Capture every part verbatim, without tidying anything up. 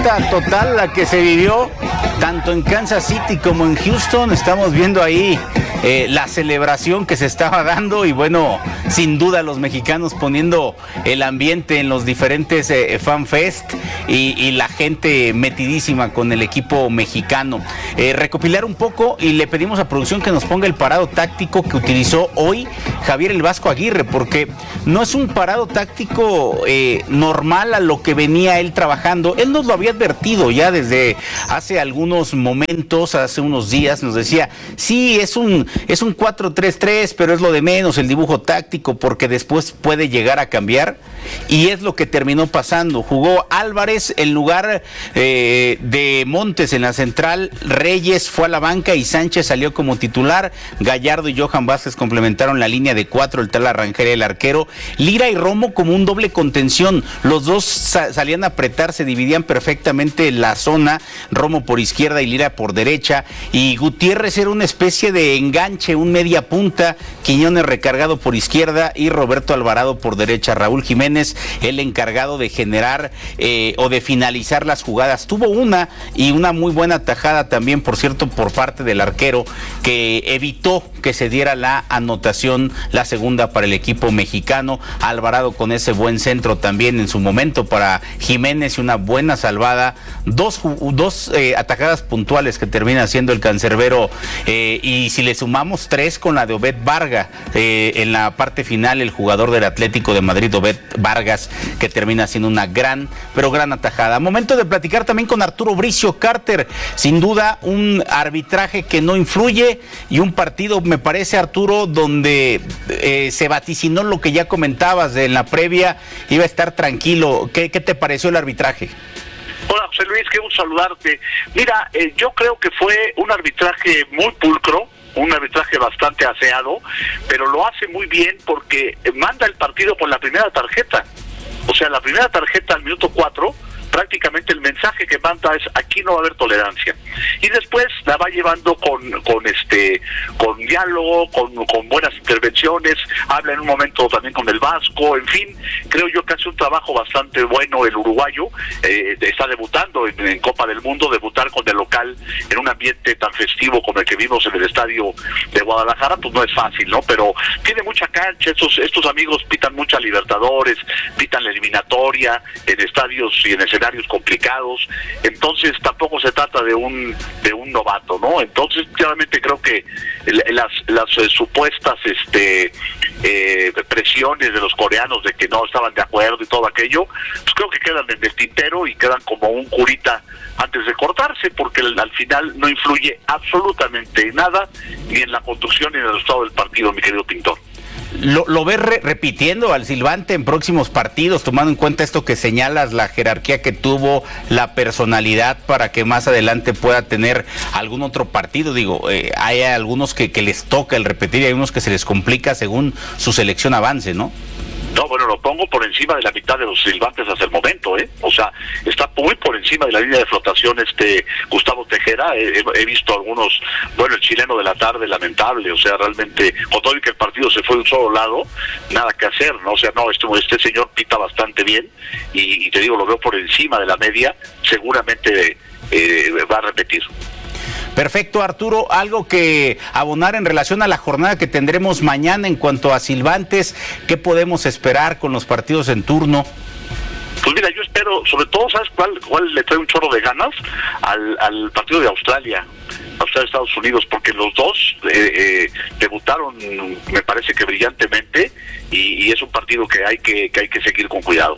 fiesta total la que se vivió tanto en Kansas City como en Houston. Estamos viendo ahí eh, la celebración que se estaba dando y bueno, sin duda los mexicanos poniendo el ambiente en los diferentes eh, fan fest y, y la gente metidísima con el equipo mexicano. Eh, recopilar un poco y le pedimos a producción que nos ponga el parado táctico que utilizó hoy Javier el Vasco Aguirre, porque no es un parado táctico eh, normal a lo que venía él trabajando. Él nos lo había advertido ya desde hace algunos momentos, hace unos días, nos decía, sí, es un, es un cuatro tres tres, pero es lo de menos el dibujo táctico, porque después puede llegar a cambiar, y es lo que terminó pasando. Jugó Álvarez en lugar eh, de Montes en la central, Reyes fue a la banca y Sánchez salió como titular, Gallardo y Johan Vázquez complementaron la línea de cuatro, el tal Rangel, el arquero, Lira y Romo como un doble contención, los dos sa- salían a apretar, se dividían perfectamente la zona, Romo por izquierda y Lira por derecha, y Gutiérrez era una especie de enganche, un media punta, Quiñones recargado por izquierda y Roberto Alvarado por derecha, Raúl Jiménez el encargado de generar eh, o de finalizar las jugadas. Tuvo una y una muy buena tajada también, por cierto, por parte del arquero, que evitó que se diera la anotación, la segunda para el equipo mexicano. Alvarado con ese buen centro también en su momento para Jiménez y una buena salvada, dos, dos eh, atajadas puntuales que termina haciendo el cancerbero, eh, y si le sumamos tres con la de Obed Vargas, eh, en la parte final el jugador del Atlético de Madrid, Obed Vargas, que termina haciendo una gran, pero gran atajada. Momento de platicar también con Arturo Bricio Carter, sin duda un arbitraje que no influye y un partido, me parece, Arturo, donde eh, se vaticinó lo que ya comentabas de en la previa, iba a estar tranquilo. ¿Qué, qué te pareció el arbitraje? Hola, José Luis, qué gusto saludarte. Mira, eh, yo creo que fue un arbitraje muy pulcro, un arbitraje bastante aseado, pero lo hace muy bien porque manda el partido con la primera tarjeta. O sea, la primera tarjeta al minuto cuatro, prácticamente el mensaje que manda es: aquí no va a haber tolerancia, y después la va llevando con con este con diálogo, con, con buenas intervenciones, habla en un momento también con el Vasco, en fin, creo yo que hace un trabajo bastante bueno el uruguayo. Eh, está debutando en, en Copa del Mundo, debutar con el local en un ambiente tan festivo como el que vimos en el estadio de Guadalajara, pues no es fácil, ¿no? Pero tiene mucha cancha, estos, estos amigos pitan mucha Libertadores, pitan la eliminatoria en estadios y en escenarios complicados, entonces tampoco se trata de un de un novato, ¿no? Entonces claramente creo que las las eh, supuestas este eh, presiones de los coreanos de que no estaban de acuerdo y todo aquello, pues creo que quedan en el tintero y quedan como un curita antes de cortarse, porque al final no influye absolutamente nada, ni en la conducción ni en el resultado del partido, mi querido Pintor. ¿Lo, lo ves re- repitiendo al silbante en próximos partidos, tomando en cuenta esto que señalas, la jerarquía que tuvo, la personalidad, para que más adelante pueda tener algún otro partido? Digo, eh, hay algunos que, que les toca el repetir y hay unos que se les complica según su selección avance, ¿no? No, bueno, lo pongo por encima de la mitad de los silbantes hasta el momento, ¿eh? O sea, está muy por encima de la línea de flotación este Gustavo Tejera. He, he visto algunos, bueno, el chileno de la tarde, lamentable, o sea, realmente, con todo y que el partido se fue de un solo lado, nada que hacer, ¿no? O sea, no, este, este señor pita bastante bien y, y te digo, lo veo por encima de la media, seguramente eh, va a repetir. Perfecto, Arturo, algo que abonar en relación a la jornada que tendremos mañana en cuanto a silbantes, ¿qué podemos esperar con los partidos en turno? Pues mira, yo espero, sobre todo, ¿sabes cuál, cuál le trae un chorro de ganas? Al, al partido de Australia, Australia, Estados Unidos, porque los dos eh, eh, debutaron, me parece que brillantemente, y, y es un partido que hay que, que hay que seguir con cuidado.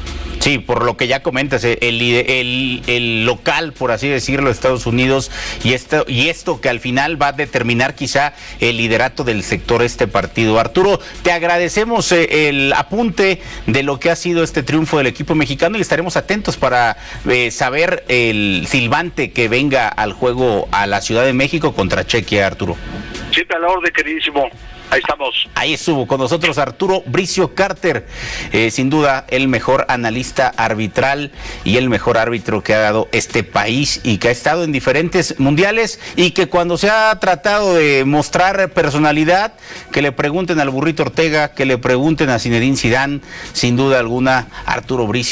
Sí, por lo que ya comentas, el, el, el local, por así decirlo, Estados Unidos, y esto, y esto que al final va a determinar quizá el liderato del sector este partido. Arturo, te agradecemos el apunte de lo que ha sido este triunfo del equipo mexicano y estaremos atentos para eh, saber el silbante que venga al juego a la Ciudad de México contra Chequia, Arturo. Siempre a la orden, queridísimo. Ahí estamos. Ahí estuvo con nosotros Arturo Bricio Carter, eh, sin duda el mejor analista arbitral y el mejor árbitro que ha dado este país y que ha estado en diferentes mundiales, y que cuando se ha tratado de mostrar personalidad, que le pregunten al Burrito Ortega, que le pregunten a Zinedine Zidane, sin duda alguna Arturo Bricio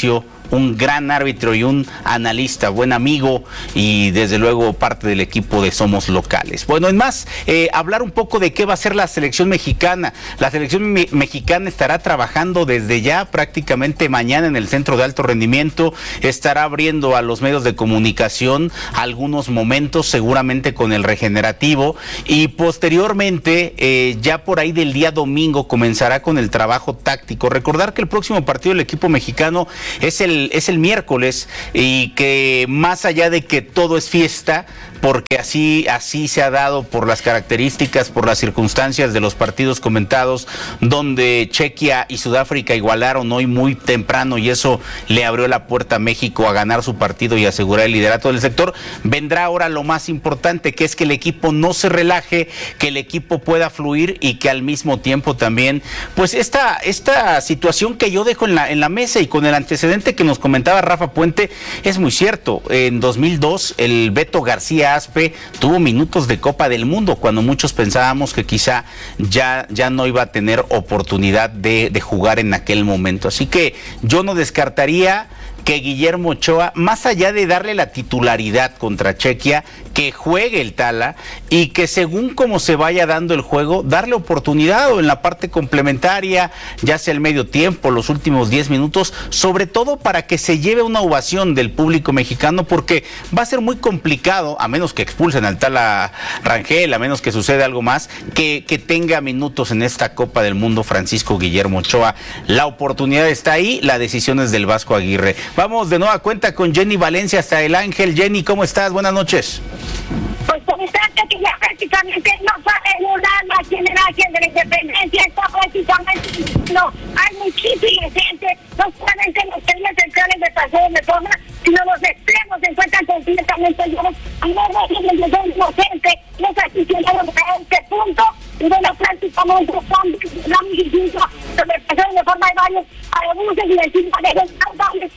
un gran árbitro y un analista, buen amigo y desde luego parte del equipo de Somos Locales. Bueno, en más, eh, hablar un poco de qué va a ser la selección mexicana. La selección me- mexicana estará trabajando desde ya, prácticamente mañana en el Centro de Alto Rendimiento, estará abriendo a los medios de comunicación algunos momentos, seguramente con el regenerativo, y posteriormente, eh, ya por ahí del día domingo, comenzará con el trabajo táctico. Recordar que el próximo partido del equipo mexicano es el, es el miércoles, y que más allá de que todo es fiesta, porque así, así se ha dado por las características, por las circunstancias de los partidos comentados, donde Chequia y Sudáfrica igualaron hoy muy temprano y eso le abrió la puerta a México a ganar su partido y asegurar el liderato del sector. Vendrá ahora lo más importante, que es que el equipo no se relaje, que el equipo pueda fluir y que al mismo tiempo también, pues esta, esta situación que yo dejo en la, en la mesa y con el antecedente que nos comentaba Rafa Puente, es muy cierto. En dos mil dos el Beto García Aspe tuvo minutos de Copa del Mundo cuando muchos pensábamos que quizá ya, ya no iba a tener oportunidad de, de jugar en aquel momento. Así que yo no descartaría que Guillermo Ochoa, más allá de darle la titularidad contra Chequia, que juegue el Tala y que según como se vaya dando el juego, darle oportunidad o en la parte complementaria, ya sea el medio tiempo, los últimos diez minutos, sobre todo para que se lleve una ovación del público mexicano, porque va a ser muy complicado, a menos que expulsen al Tala Rangel, a menos que suceda algo más, que, que tenga minutos en esta Copa del Mundo Francisco Guillermo Ochoa. La oportunidad está ahí, la decisión es del Vasco Aguirre. Vamos de nueva cuenta con Jenny Valencia hasta El Ángel. Jenny, ¿cómo estás? Buenas noches. Pues comentarte que ya prácticamente no sale un alma aquí en el Ángel de la Independencia, está prácticamente no, hay muchísima gente, no solamente en los tenías centrales de Paseo de Reforma, sino los extremos se encuentran completamente llenos, a no reciben de dos gente, los aficionados a este punto, y bueno, prácticamente están la misma sobre el Paseo de Reforma, hay varios autobuses y encima de los caudales,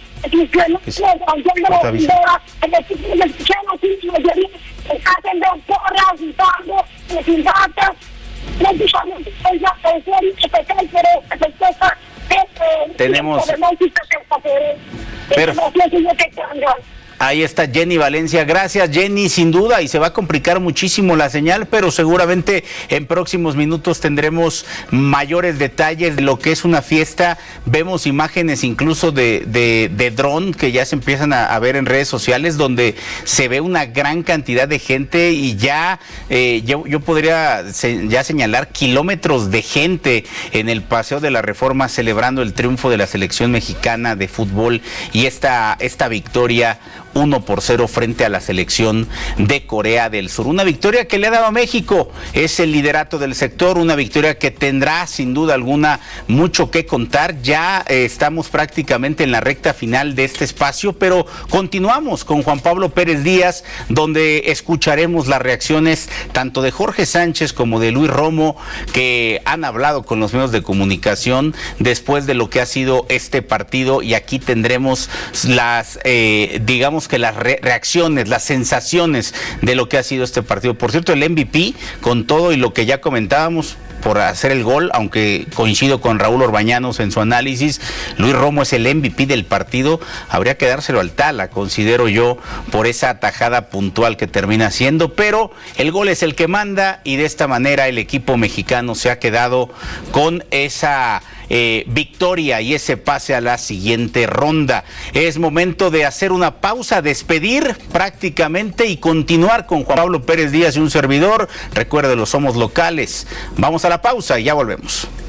hacen dos porras y todo, sin datos, prácticamente es la presión que tenemos Ahí está Jenny Valencia. Gracias, Jenny, sin duda, y se va a complicar muchísimo la señal, pero seguramente en próximos minutos tendremos mayores detalles de lo que es una fiesta. Vemos imágenes incluso de, de, de dron que ya se empiezan a, a ver en redes sociales, donde se ve una gran cantidad de gente y ya eh, yo, yo podría se, ya señalar kilómetros de gente en el Paseo de la Reforma celebrando el triunfo de la selección mexicana de fútbol y esta, esta victoria uno por cero frente a la selección de Corea del Sur. Una victoria que le ha dado a México, es el liderato del sector, una victoria que tendrá sin duda alguna mucho que contar. Ya eh, estamos prácticamente en la recta final de este espacio, pero continuamos con Juan Pablo Pérez Díaz, donde escucharemos las reacciones tanto de Jorge Sánchez como de Luis Romo, que han hablado con los medios de comunicación después de lo que ha sido este partido, y aquí tendremos las, eh, digamos, que las re reacciones, las sensaciones de lo que ha sido este partido. Por cierto, el M V P, con todo y lo que ya comentábamos por hacer el gol, aunque coincido con Raúl Orbañanos en su análisis, Luis Romo es el M V P del partido. Habría que dárselo al Tala, considero yo, por esa atajada puntual que termina siendo, pero el gol es el que manda, y de esta manera el equipo mexicano se ha quedado con esa Eh, victoria y ese pase a la siguiente ronda. Es momento de hacer una pausa, despedir prácticamente y continuar con Juan Pablo Pérez Díaz y un servidor. Recuérdelo, somos locales. Vamos a la pausa y ya volvemos.